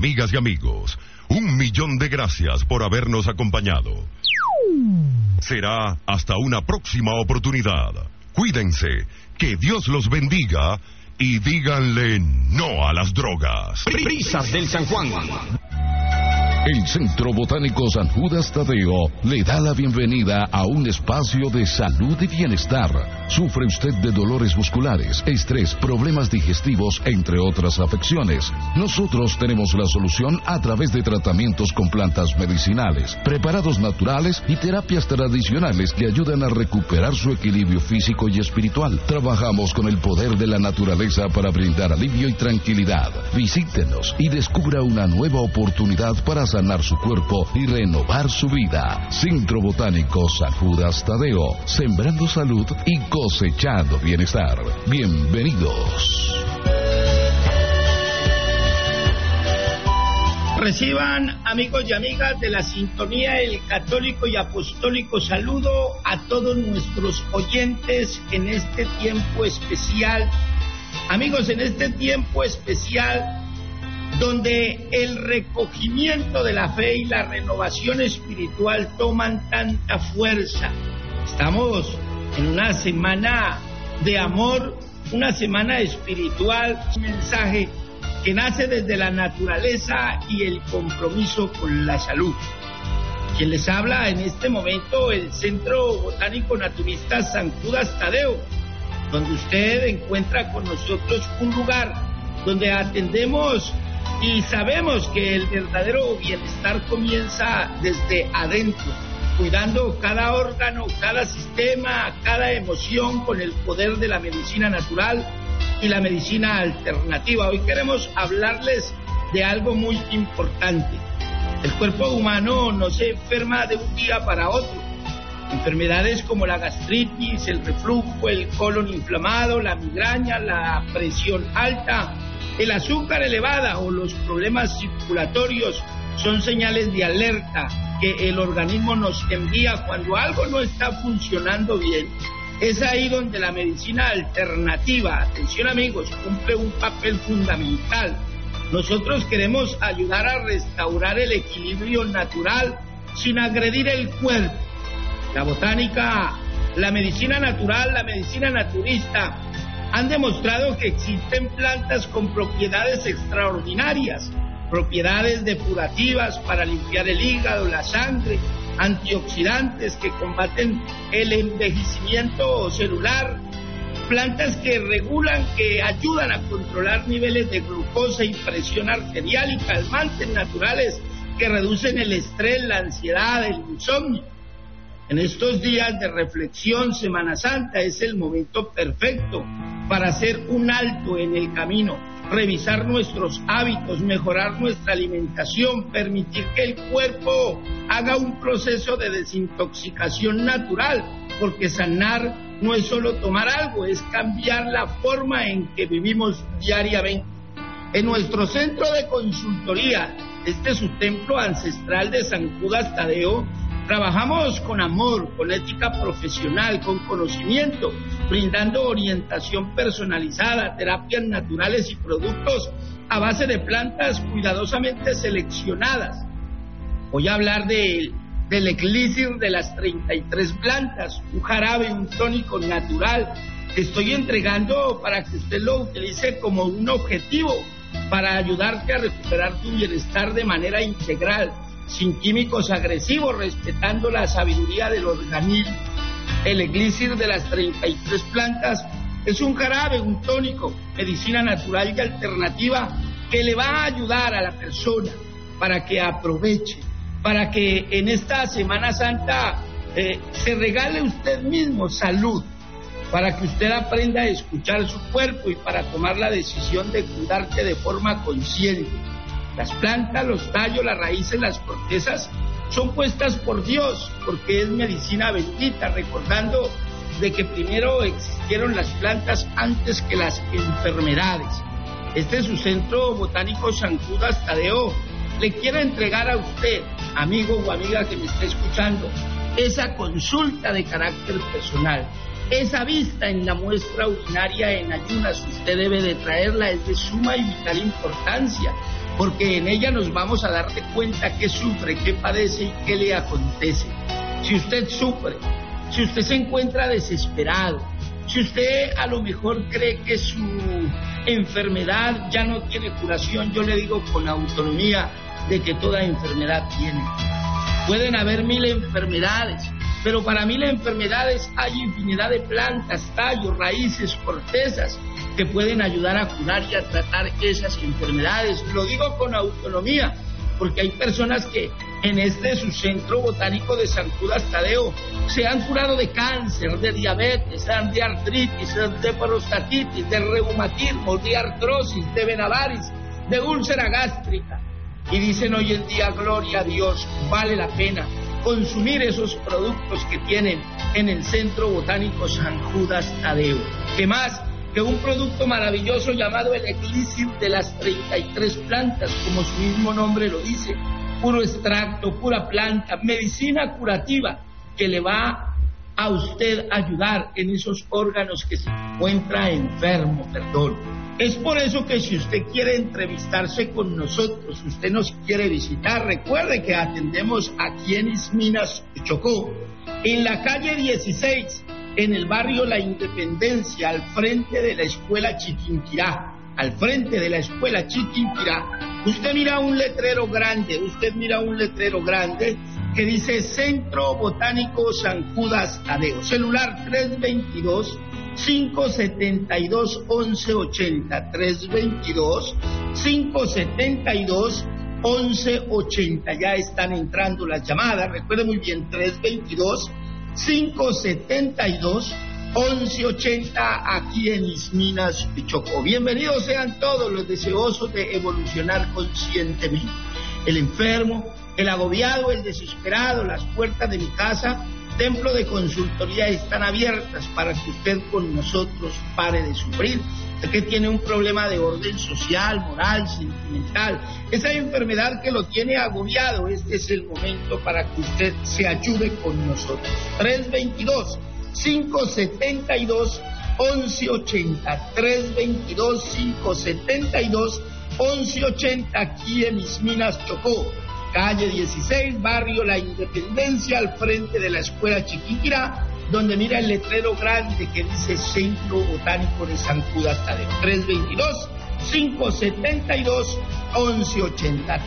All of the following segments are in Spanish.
Amigas y amigos, 1.000.000 de gracias por habernos acompañado. Será hasta una próxima oportunidad. Cuídense, que Dios los bendiga y díganle no a las drogas. Brisas del San Juan. El Centro Botánico San Judas Tadeo le da la bienvenida a un espacio de salud y bienestar. ¿Sufre usted de dolores musculares, estrés, problemas digestivos, entre otras afecciones? Nosotros tenemos la solución a través de tratamientos con plantas medicinales, preparados naturales y terapias tradicionales que ayudan a recuperar su equilibrio físico y espiritual. Trabajamos con el poder de la naturaleza para brindar alivio y tranquilidad. Visítenos y descubra una nueva oportunidad para sanar su cuerpo y renovar su vida. Centro Botánico San Judas Tadeo, sembrando salud y cosechando bienestar. Bienvenidos. Reciban, amigos y amigas de la sintonía, el católico y apostólico saludo a todos nuestros oyentes en este tiempo especial. Amigos, en este tiempo especial donde el recogimiento de la fe y la renovación espiritual toman tanta fuerza. Estamos en una semana de amor, una semana espiritual, un mensaje que nace desde la naturaleza y el compromiso con la salud. Quien les habla en este momento, el Centro Botánico Naturista San Judas Tadeo, donde usted encuentra con nosotros un lugar donde atendemos y sabemos que el verdadero bienestar comienza desde adentro, cuidando cada órgano, cada sistema, cada emoción con el poder de la medicina natural y la medicina alternativa. Hoy queremos hablarles de algo muy importante. El cuerpo humano no se enferma de un día para otro. Enfermedades como la gastritis, el reflujo, el colon inflamado, la migraña, la presión alta, el azúcar elevada o los problemas circulatorios son señales de alerta que el organismo nos envía cuando algo no está funcionando bien. Es ahí donde la medicina alternativa, atención amigos, cumple un papel fundamental. Nosotros queremos ayudar a restaurar el equilibrio natural sin agredir el cuerpo. La botánica, la medicina natural, la medicina naturista han demostrado que existen plantas con propiedades extraordinarias, propiedades depurativas para limpiar el hígado, la sangre, antioxidantes que combaten el envejecimiento celular, plantas que regulan, que ayudan a controlar niveles de glucosa y presión arterial y calmantes naturales que reducen el estrés, la ansiedad, el insomnio. En estos días de reflexión, Semana Santa es el momento perfecto para hacer un alto en el camino, revisar nuestros hábitos, mejorar nuestra alimentación, permitir que el cuerpo haga un proceso de desintoxicación natural, porque sanar no es solo tomar algo, es cambiar la forma en que vivimos diariamente. En nuestro centro de consultoría, este es su templo ancestral de San Judas Tadeo, trabajamos con amor, con ética profesional, con conocimiento, brindando orientación personalizada, terapias naturales y productos a base de plantas cuidadosamente seleccionadas. Voy a hablar del elixir de las 33 plantas, un jarabe, un tónico natural que estoy entregando para que usted lo utilice como un objetivo para ayudarte a recuperar tu bienestar de manera integral, sin químicos agresivos, respetando la sabiduría del organismo. El elixir de las 33 plantas es un jarabe, un tónico, medicina natural y alternativa que le va a ayudar a la persona para que aproveche, para que en esta Semana Santa se regale usted mismo salud, para que usted aprenda a escuchar su cuerpo y para tomar la decisión de cuidarte de forma consciente. Las plantas, los tallos, las raíces, las cortezas son puestas por Dios porque es medicina bendita, recordando de que primero existieron las plantas antes que las enfermedades. Este es su Centro Botánico San Judas Tadeo. Le quiero entregar a usted, amigo o amiga que me esté escuchando, esa consulta de carácter personal. Esa vista en la muestra urinaria en ayunas, usted debe de traerla, es de suma y vital importancia. porque en ella nos vamos a dar de cuenta qué sufre, qué padece y qué le acontece. Si usted sufre, si usted se encuentra desesperado, si usted a lo mejor cree que su enfermedad ya no tiene curación, yo le digo con autonomía de que toda enfermedad tiene. Pueden haber 1000 enfermedades, pero para 1000 enfermedades hay infinidad de plantas, tallos, raíces, cortezas que pueden ayudar a curar y a tratar esas enfermedades. Lo digo con autonomía, porque hay personas que en su centro botánico de San Judas Tadeo se han curado de cáncer, de diabetes, de artritis, de prostatitis, de reumatismo, de artrosis, de venavaris, de úlcera gástrica. Y dicen hoy en día, gloria a Dios, vale la pena consumir esos productos que tienen en el Centro Botánico San Judas Tadeo. ¿Qué más? Que un producto maravilloso llamado el elixir de las 33 plantas, como su mismo nombre lo dice, puro extracto, pura planta, medicina curativa que le va a usted ayudar en esos órganos que se encuentra enfermo, Es por eso que si usted quiere entrevistarse con nosotros, si usted nos quiere visitar, recuerde que atendemos aquí en Isminas, Chocó, en la calle 16, en el barrio La Independencia, al frente de la escuela Chiquinquirá, al frente de la escuela Chiquinquirá, usted mira un letrero grande que dice Centro Botánico San Judas Tadeo, celular 322-572-1180, 322-572-1180, ya están entrando las llamadas, recuerde muy bien, 322-572-1180 aquí en Isminas, Chocó. Bienvenidos sean todos los deseosos de evolucionar conscientemente. El enfermo, el agobiado, el desesperado, las puertas de mi casa, templo de consultoría, están abiertas para que usted con nosotros pare de sufrir. Usted que tiene un problema de orden social, moral, sentimental, esa enfermedad que lo tiene agobiado, este es el momento para que usted se ayude con nosotros. 322-572-1180, 322-572-1180 aquí en Isminas, Chocó. Calle 16, barrio La Independencia, al frente de la escuela Chiquinquirá, donde mira el letrero grande que dice Centro Botánico de San Judas Tadeo. 322-572-1180,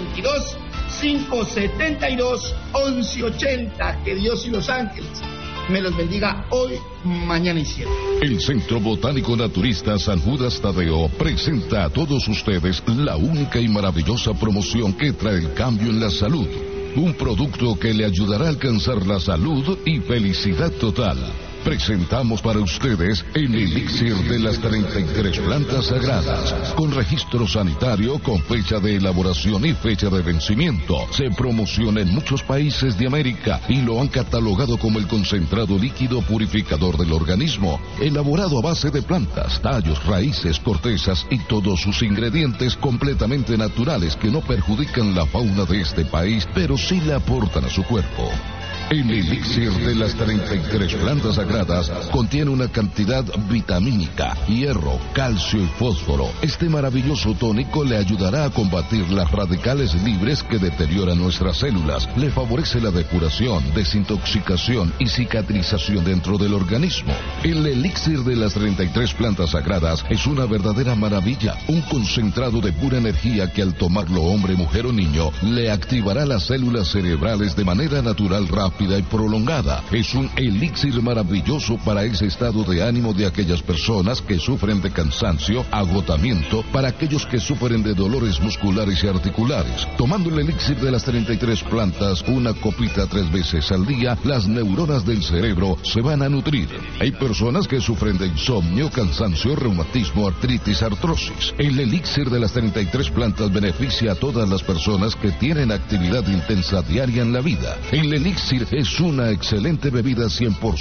322-572-1180. Que Dios y los ángeles me los bendiga hoy, mañana y siempre. El Centro Botánico Naturista San Judas Tadeo presenta a todos ustedes la única y maravillosa promoción que trae el cambio en la salud. Un producto que le ayudará a alcanzar la salud y felicidad total. Presentamos para ustedes el elixir de las 33 plantas sagradas, con registro sanitario, con fecha de elaboración y fecha de vencimiento. Se promociona en muchos países de América y lo han catalogado como el concentrado líquido purificador del organismo, elaborado a base de plantas, tallos, raíces, cortezas y todos sus ingredientes completamente naturales que no perjudican la fauna de este país, pero sí le aportan a su cuerpo. El elixir de las 33 plantas sagradas contiene una cantidad vitamínica, hierro, calcio y fósforo. Este maravilloso tónico le ayudará a combatir las radicales libres que deterioran nuestras células. Le favorece la depuración, desintoxicación y cicatrización dentro del organismo. El elixir de las 33 plantas sagradas es una verdadera maravilla. Un concentrado de pura energía que al tomarlo hombre, mujer o niño, le activará las células cerebrales de manera natural, rápida y prolongada. Es un elixir maravilloso para ese estado de ánimo de aquellas personas que sufren de cansancio, agotamiento, para aquellos que sufren de dolores musculares y articulares. Tomando el elixir de las 33 plantas, una copita 3 veces al día, las neuronas del cerebro se van a nutrir. Hay personas que sufren de insomnio, cansancio, reumatismo, artritis, artrosis. El elixir de las 33 plantas beneficia a todas las personas que tienen actividad intensa diaria en la vida. El elixir es una excelente bebida 100%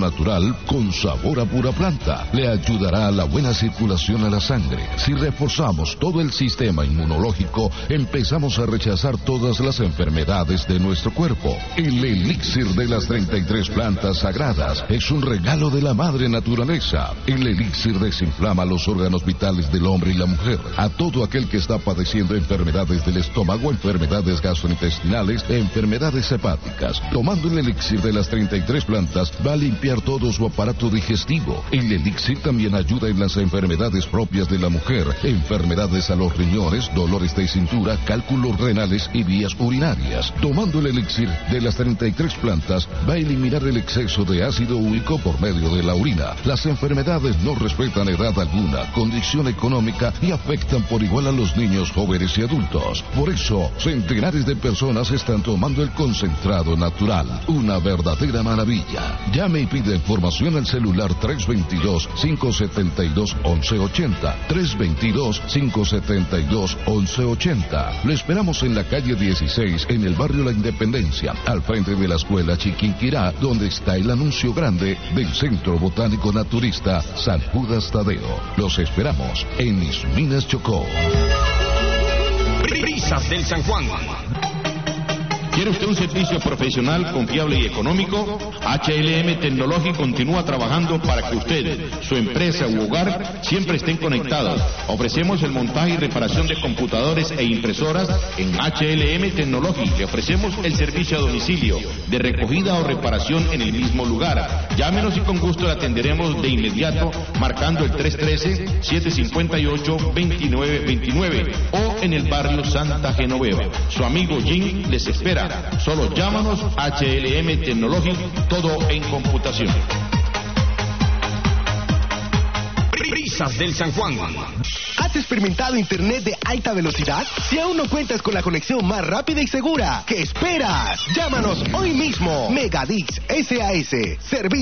natural con sabor a pura planta. Le ayudará a la buena circulación a la sangre. Si reforzamos todo el sistema inmunológico, empezamos a rechazar todas las enfermedades de nuestro cuerpo. El elixir de las 33 plantas sagradas es un regalo de la madre naturaleza. El elixir desinflama los órganos vitales del hombre y la mujer. A todo aquel que está padeciendo enfermedades del estómago, enfermedades gastrointestinales, enfermedades hepáticas. Tomando el elixir de las 33 plantas va a limpiar todo su aparato digestivo. El elixir también ayuda en las enfermedades propias de la mujer, enfermedades a los riñones, dolores de cintura, cálculos renales y vías urinarias. Tomando el elixir de las 33 plantas va a eliminar el exceso de ácido úrico por medio de la orina. Las enfermedades no respetan edad alguna, condición económica y afectan por igual a los niños, jóvenes y adultos. Por eso, centenares de personas están tomando el concentrado natural. Una verdadera maravilla. Llame y pide información al celular 322-572-1180. 322-572-1180. Lo esperamos en la calle 16, en el barrio La Independencia, al frente de la escuela Chiquinquirá, donde está el anuncio grande del Centro Botánico Naturista San Judas Tadeo. Los esperamos en Isminas, Chocó. Brisas del San Juan. ¿Quiere usted un servicio profesional, confiable y económico? HLM Technology continúa trabajando para que usted, su empresa u hogar siempre estén conectados. Ofrecemos el montaje y reparación de computadores e impresoras en HLM Technology. Le ofrecemos el servicio a domicilio de recogida o reparación en el mismo lugar. Llámenos y con gusto le atenderemos de inmediato marcando el 313-758-2929 o en el barrio Santa Genoveva. Su amigo Jim les espera. Solo llámanos. HLM Technology, todo en computación. Brisas del San Juan. ¿Has experimentado internet de alta velocidad? Si aún no cuentas con la conexión más rápida y segura, ¿qué esperas? Llámanos hoy mismo. Megadix SAS.